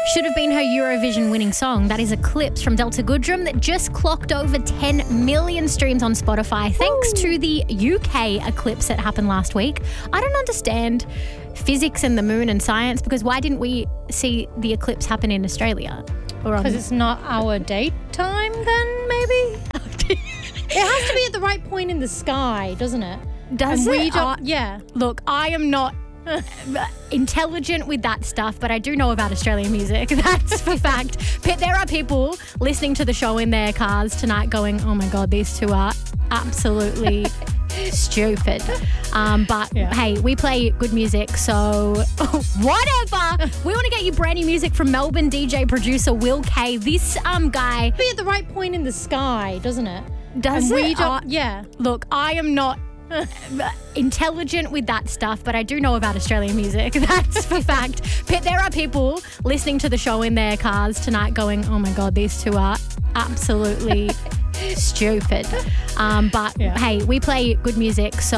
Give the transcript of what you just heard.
should have been her Eurovision winning song. That is Eclipse from Delta Goodrem that just clocked over 10 million streams on Spotify thanks to the UK eclipse that happened last week. I don't understand physics and the moon and science, because why didn't we see the eclipse happen in Australia? Because it's not our daytime then, maybe? It has to be at the right point in the sky, doesn't it? Does And it? we don't, yeah. Look, I am not intelligent with that stuff, but I do know about Australian music. That's for fact. But there are people listening to the show in their cars tonight going, oh my God, these two are absolutely stupid. But hey, we play good music, so whatever. We want to get you brand new music from Melbourne DJ producer Will K. This guy. Be at the right point in the sky, doesn't it? Does And it? we don't, yeah. Look, I am not intelligent with that stuff, but I do know about Australian music. That's for fact. But there are people listening to the show in their cars tonight going, oh my God, these two are absolutely stupid. But hey, we play good music, so